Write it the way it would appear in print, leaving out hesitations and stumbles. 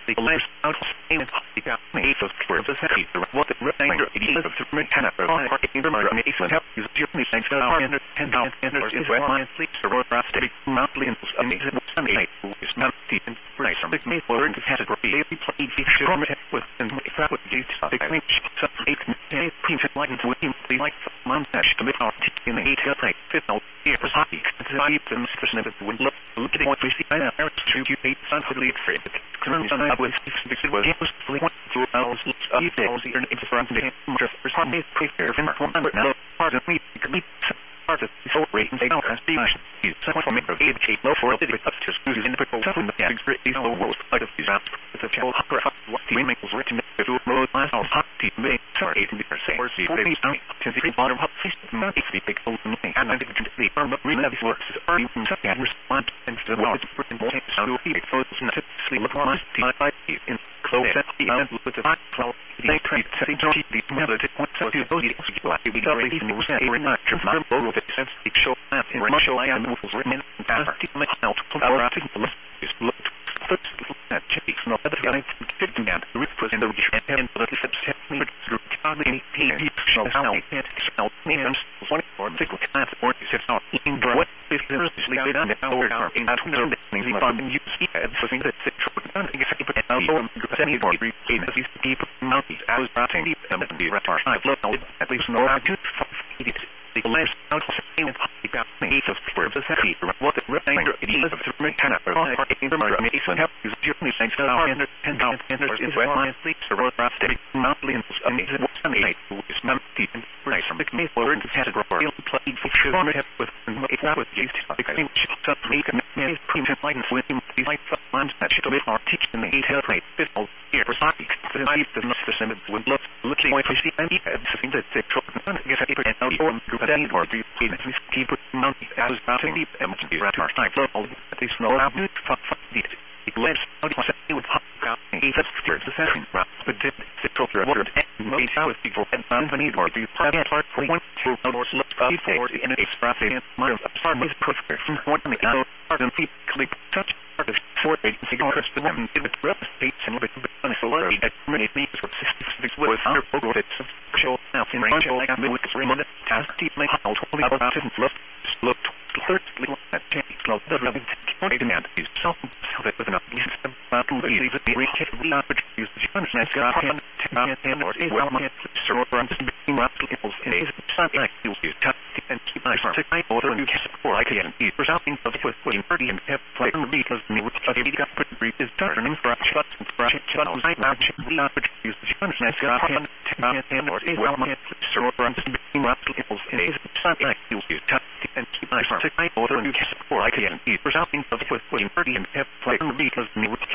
the last out same the got me so for the city what the remainder of the mechanic or in the murder me so help you me thanks to our under 10 down and is where my sleep or rustic monthly amazing Sunday is not even price from the me for in the category we played feature with and that would do the clean some 8 print like with him like montage to make our in the 8 like fit out here for hockey to keep them stressing the wind look at what we see now to you 8 sun for the trade currently on with it was fully went through hours details here in front of him for some days prepare for now part of me part of the whole rate and they don't have the he's someone from a shape low for a bit of just using the purple stuff in the these all worlds like of these apps with the channel hopper what the makes written to road last house hot team may sorry to be per se or see baby down to the bottom of face not if we take a look and I think the firm of real works is early from second respond and to the world person more sound of the photos not to sleep with one in close at the end with the flow they treat setting the method so to those we got ready to say we're not confirmed over the sense it show that in Russia I am was written in fast to make out our article is looked first at checks no other guy fit them down the was in the region and the steps me through any show how it smell names one for the class or is it out in what is seriously done our in that no things we find you see as something that it's semi or in these people mounties I was writing the retard I looked at least no I do the last out saying the got me so for the city what the remainder it is of the mechanic or in the murder me so help you me thanks to our under 10 down and is where my sleep or rustic monthly and amazing Sunday is monthly and price from the me for in the category played feature on it with it was used to become some make a man print like with him like lines that should be our teaching the 8 rate fiscal year for hockey the night the system would look looking like see and something that they short and get a and or the keep mounting as mounting the empty radar type level at least no avenue it lets out with hot steers the session but the filter water and made out with people and company or the part for one to or look for in a express and my apartment is perfect from one the part and people click touch part of 4 agency the woman in the rest states and with the solar at many things for 66 with our program that show now in range like I'm with the remote task team my house only about it looked thirdly at change slow the running demand is so that with enough system to believe that the reach the opportunities the understands got and or is well my server runs being roughly in a subject you use touch and keep my heart I order and get support I can eat for something of with putting 30 and have play because the got pretty brief is turning for shots and for channels I now check the opportunities the understands got and or is well my server runs being roughly in a subject you use touch and keep my heart I order and get support I can eat for something of with putting 30 and have play because the